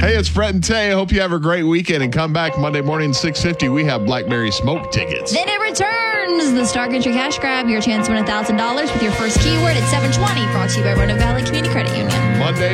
Hey, it's Brett and Tay. Hope you have a great weekend and come back Monday morning, 6:50. We have Blackberry Smoke tickets. Then it returns. The Star Country Cash Grab. Your chance to win $1,000 with your first keyword at 7:20. Brought to you by Roanoke Valley Community Credit Union. Monday